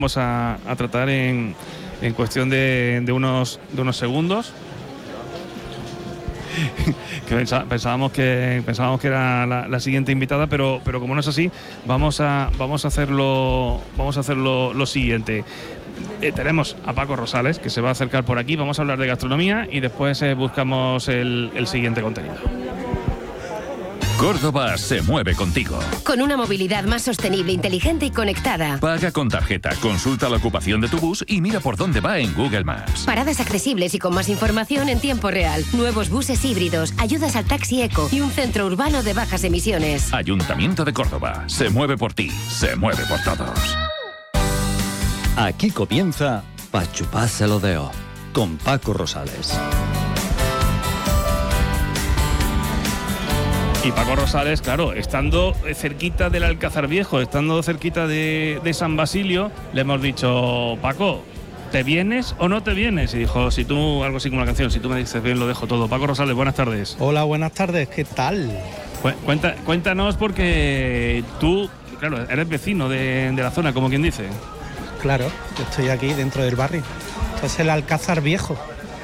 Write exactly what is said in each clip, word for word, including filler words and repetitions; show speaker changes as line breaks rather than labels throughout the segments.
Vamos a, a tratar en, en cuestión de, de, unos, de unos segundos. que pensábamos que pensábamos que era la, la siguiente invitada, pero pero como no es así, vamos a vamos a hacerlo vamos a hacerlo lo siguiente. Eh, tenemos a Paco Rosales, que se va a acercar por aquí. Vamos a hablar de gastronomía y después eh, buscamos el, el siguiente contenido.
Córdoba se mueve contigo.
Con una movilidad más sostenible, inteligente y conectada.
Paga con tarjeta, consulta la ocupación de tu bus y mira por dónde va en Google Maps.
Paradas accesibles y con más información en tiempo real. Nuevos buses híbridos, ayudas al taxi eco y un centro urbano de bajas emisiones.
Ayuntamiento de Córdoba. Se mueve por ti, se mueve por todos.
Aquí comienza Pa' chuparse los dedos, con Paco Rosales.
Y Paco Rosales, claro, estando cerquita del Alcázar Viejo, estando cerquita de, de San Basilio, le hemos dicho: Paco, ¿te vienes o no te vienes? Y dijo: si tú, algo así como la canción, si tú me dices bien, lo dejo todo. Paco Rosales, buenas tardes.
Hola, buenas tardes, ¿qué tal?
Cuenta, cuéntanos, porque tú, claro, eres vecino de, de la zona, como quien dice.
Claro, yo estoy aquí dentro del barrio. Esto es el Alcázar Viejo.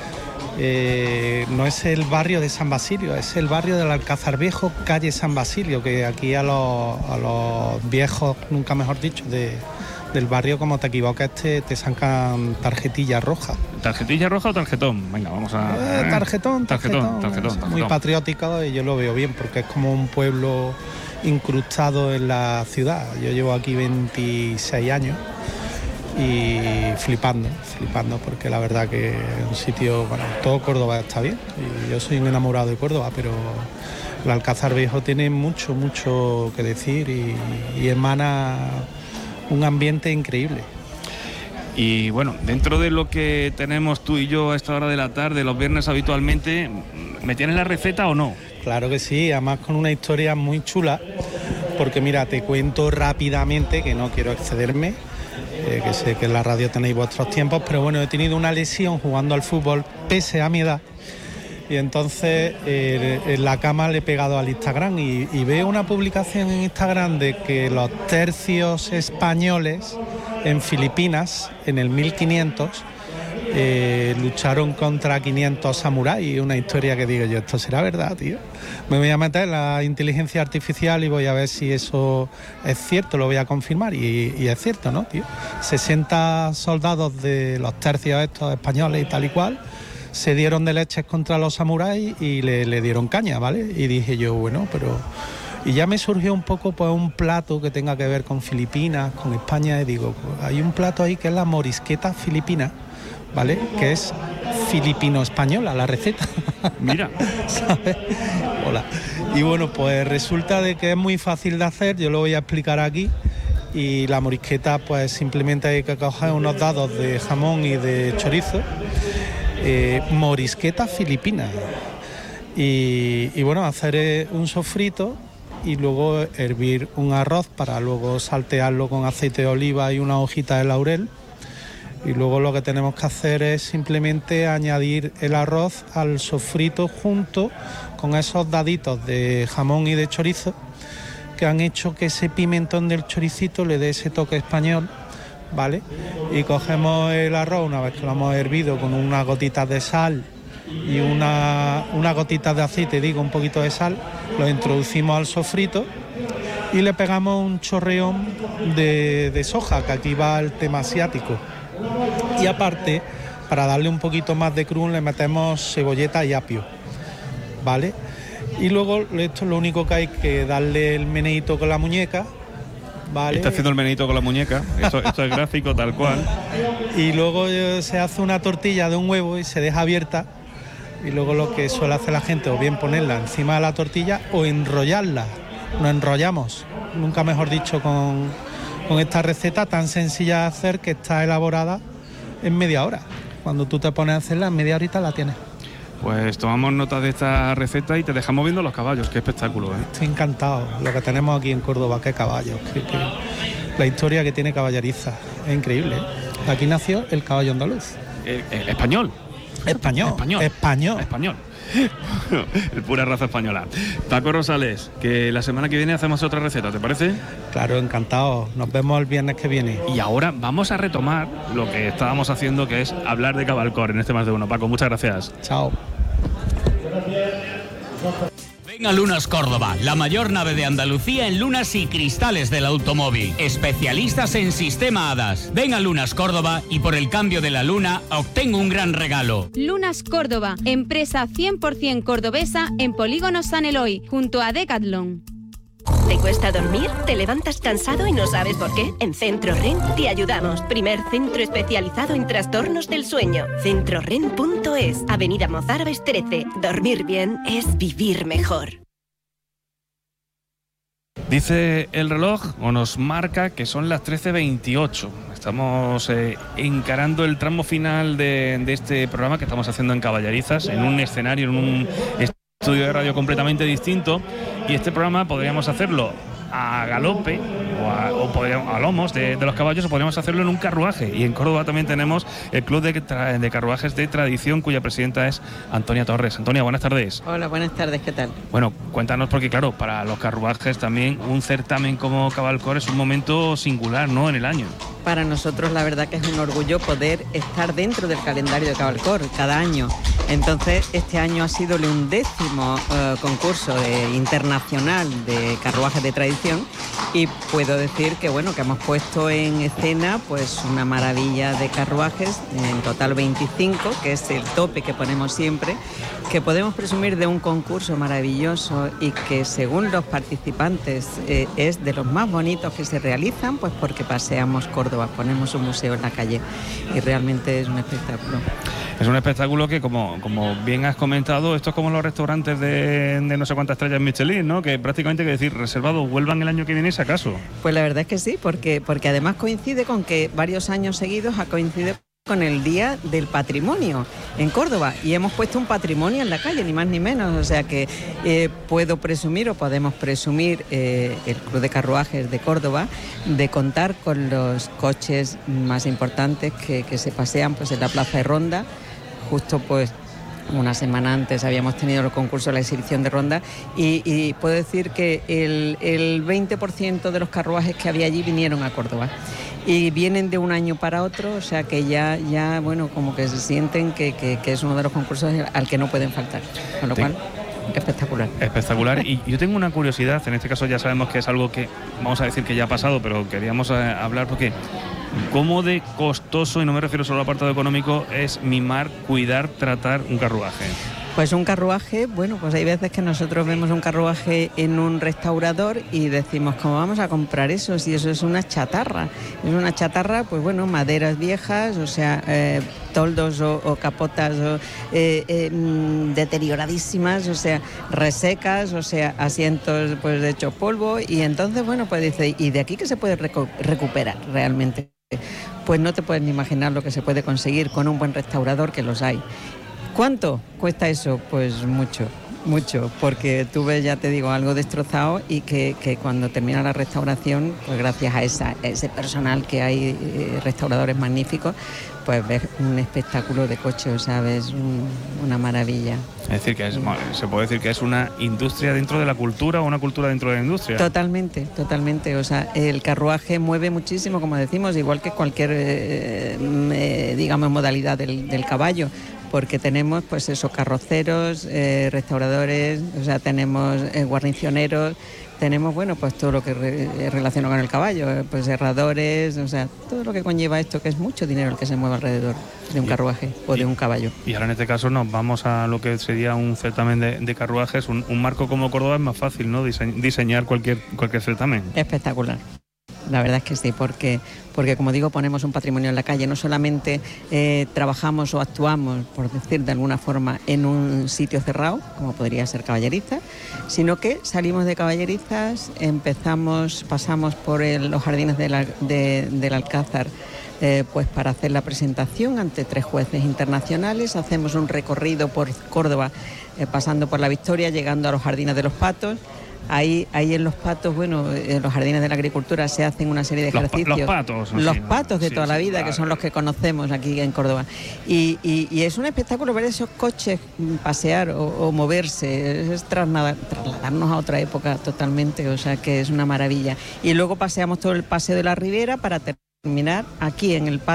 Eh, no es el barrio de San Basilio, es el barrio del Alcázar Viejo, calle San Basilio, que aquí a los, a los viejos, nunca mejor dicho, de, del barrio, como te equivocas, te, te sacan tarjetilla roja.
¿Tarjetilla roja o tarjetón? Venga, vamos a...
Eh, tarjetón, tarjetón, tarjetón, tarjetón, tarjetón. Muy patriótico, y yo lo veo bien, porque es como un pueblo incrustado en la ciudad. Yo llevo aquí veintiséis años. Y flipando, flipando, porque la verdad que es un sitio, bueno, todo Córdoba está bien, y yo soy un enamorado de Córdoba, pero el Alcázar Viejo tiene mucho, mucho que decir y, y emana un ambiente increíble.
Y bueno, dentro de lo que tenemos tú y yo a esta hora de la tarde, los viernes habitualmente, ¿me tienes la receta o no?
Claro que sí, además con una historia muy chula, porque mira, te cuento rápidamente, que no quiero excederme, Eh, que sé que en la radio tenéis vuestros tiempos, pero bueno, he tenido una lesión jugando al fútbol pese a mi edad, y entonces eh, en la cama le he pegado al Instagram y, y veo una publicación en Instagram de que los tercios españoles en Filipinas en el mil quinientos eh, lucharon contra quinientos samuráis. Una historia que digo yo, esto será verdad, tío. Me voy a meter en la inteligencia artificial y voy a ver si eso es cierto, lo voy a confirmar, y, y es cierto, ¿no, tío? sesenta soldados de los tercios estos españoles y tal y cual se dieron de leches contra los samuráis y le, le dieron caña, ¿vale? Y dije yo, bueno, pero... Y ya me surgió un poco pues un plato que tenga que ver con Filipinas, con España, y digo, pues, hay un plato ahí que es la morisqueta filipina, ¿vale? Que es filipino-española la receta.
Mira.
¿Sabes? Hola. Y bueno, pues resulta de que es muy fácil de hacer, yo lo voy a explicar aquí. Y la morisqueta, pues simplemente hay que coger unos dados de jamón y de chorizo. Eh, morisqueta filipina. Y, y bueno, hacer un sofrito y luego hervir un arroz para luego saltearlo con aceite de oliva y una hojita de laurel. Y luego lo que tenemos que hacer es simplemente añadir el arroz al sofrito junto con esos daditos de jamón y de chorizo que han hecho que ese pimentón del choricito le dé ese toque español, ¿vale? Y cogemos el arroz una vez que lo hemos hervido con unas gotitas de sal y una, una gotita de aceite, digo, un poquito de sal, lo introducimos al sofrito y le pegamos un chorreón de, de soja, que aquí va el tema asiático. Y aparte, para darle un poquito más de crun, le metemos cebolleta y apio, ¿vale? Y luego esto es lo único que hay que darle el meneíto con la muñeca, ¿vale?
Está haciendo el meneíto con la muñeca, esto, esto es gráfico tal cual.
Y luego se hace una tortilla de un huevo y se deja abierta, y luego lo que suele hacer la gente, o bien ponerla encima de la tortilla o enrollarla. Nos enrollamos, nunca mejor dicho, con, con esta receta tan sencilla de hacer, que está elaborada en media hora. Cuando tú te pones a hacerla, en media horita la tienes.
Pues tomamos nota de esta receta y te dejamos viendo los caballos. Qué espectáculo, ¿eh?
Estoy encantado. Lo que tenemos aquí en Córdoba, qué caballos. Qué, qué... La historia que tiene Caballeriza es increíble, ¿eh? Aquí nació el caballo andaluz.
¿El, el español?
Español.
Español.
Español.
Español. Pura raza española. Paco Rosales, que la semana que viene hacemos otra receta, ¿te parece?
Claro, encantado. Nos vemos el viernes que viene.
Y ahora vamos a retomar lo que estábamos haciendo, que es hablar de Cabalcor en este Más de Uno. Paco, muchas gracias.
Chao.
Ven a Lunas Córdoba, la mayor nave de Andalucía en lunas y cristales del automóvil. Especialistas en sistema HADAS. Ven a Lunas Córdoba y por el cambio de la luna obtén un gran regalo.
Lunas Córdoba, empresa cien por ciento cordobesa en Polígono San Eloy, junto a Decathlon.
¿Te cuesta dormir? ¿Te levantas cansado y no sabes por qué? En Centro R E N te ayudamos. Primer centro especializado en trastornos del sueño. centroren punto es, Avenida Mozárabes trece. Dormir bien es vivir mejor.
Dice el reloj, o nos marca, que son las trece veintiocho. Estamos eh, encarando el tramo final de, de este programa que estamos haciendo en Caballerizas, en un escenario, en un estudio de radio completamente distinto. Y este programa podríamos hacerlo a galope o a, o podríamos, a lomos de, de los caballos, o podríamos hacerlo en un carruaje. Y en Córdoba también tenemos el Club de, tra, de Carruajes de Tradición, cuya presidenta es Antonia Torres. Antonia, buenas tardes.
Hola, buenas tardes, ¿qué tal?
Bueno, cuéntanos, porque claro, para los carruajes también un certamen como Cabalcor es un momento singular, ¿no?, en el año.
Para nosotros la verdad que es un orgullo poder estar dentro del calendario de Cabalcor cada año. Entonces este año ha sido el undécimo uh, concurso de, internacional de carruajes de tradición, y puedo decir que bueno, que hemos puesto en escena pues una maravilla de carruajes, en total veinticinco, que es el tope que ponemos siempre, que podemos presumir de un concurso maravilloso y que según los participantes eh, es de los más bonitos que se realizan, pues porque paseamos Córdoba, ponemos un museo en la calle y realmente es un espectáculo.
Es un espectáculo que, como, como bien has comentado, esto es como los restaurantes de, de no sé cuántas estrellas Michelin, ¿no?, que prácticamente hay que decir reservados, vuelvan el año que viene si acaso.
Pues la verdad es que sí, porque, porque además coincide con que varios años seguidos ha coincidido con el Día del Patrimonio en Córdoba, y hemos puesto un patrimonio en la calle, ni más ni menos, o sea que eh, puedo presumir o podemos presumir eh, el Club de Carruajes de Córdoba de contar con los coches más importantes que, que se pasean pues en la Plaza de Ronda. Justo pues una semana antes habíamos tenido el concurso de la exhibición de Ronda, y, y puedo decir que el, el veinte por ciento de los carruajes que había allí vinieron a Córdoba. Y vienen de un año para otro, o sea que ya, ya bueno, como que se sienten que, que, que es uno de los concursos al que no pueden faltar. Con lo cual, espectacular.
Espectacular. Y yo tengo una curiosidad, en este caso ya sabemos que es algo que, vamos a decir que ya ha pasado, pero queríamos eh, hablar porque ¿cómo de costoso, y no me refiero solo al apartado económico, es mimar, cuidar, tratar un carruaje?
Pues un carruaje, bueno, pues hay veces que nosotros vemos un carruaje en un restaurador y decimos, ¿cómo vamos a comprar eso? Si eso es una chatarra. Es una chatarra, pues bueno, maderas viejas, o sea, eh, toldos o, o capotas o, eh, eh, deterioradísimas, o sea, resecas, o sea, asientos pues de hecho polvo, y entonces, bueno, pues dice, ¿y de aquí qué se puede recu- recuperar realmente? Pues no te puedes ni imaginar lo que se puede conseguir con un buen restaurador, que los hay. ¿Cuánto cuesta eso? Pues mucho, mucho, porque tú ves, ya te digo, algo destrozado, y que, que cuando termina la restauración, pues gracias a esa, ese personal que hay, eh, restauradores magníficos, pues ves un espectáculo de coche, ¿sabes? Un, una maravilla.
Es decir, que es, se puede decir que es una industria dentro de la cultura o una cultura dentro de la industria.
Totalmente, totalmente. O sea, el carruaje mueve muchísimo, como decimos, igual que cualquier, eh, eh, digamos, modalidad del, del caballo. Porque tenemos pues esos carroceros, eh, restauradores, o sea, tenemos eh, guarnicioneros, tenemos, bueno, pues todo lo que re- relaciona con el caballo, eh, pues herradores, o sea, todo lo que conlleva esto, que es mucho dinero el que se mueve alrededor de un y, carruaje o y, de un caballo.
Y ahora en este caso nos vamos a lo que sería un certamen de, de carruajes. Un, un marco como Córdoba es más fácil, ¿no?, Dise- diseñar cualquier, cualquier certamen.
Espectacular. La verdad es que sí, porque, porque como digo, ponemos un patrimonio en la calle. No solamente eh, trabajamos o actuamos, por decir de alguna forma, en un sitio cerrado, como podría ser Caballerizas, sino que salimos de Caballerizas, empezamos, pasamos por el, los jardines de la, de, del Alcázar, eh, pues para hacer la presentación ante tres jueces internacionales. Hacemos un recorrido por Córdoba, eh, pasando por la Victoria, llegando a los jardines de los Patos. Ahí, ahí en Los Patos, bueno, en los jardines de la agricultura se hacen una serie de
Los,
ejercicios.
los patos.
Los
sí,
patos de
sí,
toda
sí,
la vida,
claro.
que son los que conocemos aquí en Córdoba. Y, y, y es un espectáculo ver esos coches pasear o, o moverse, es trasladar, trasladarnos a otra época totalmente, o sea que es una maravilla. Y luego paseamos todo el Paseo de la Ribera para terminar aquí en el patio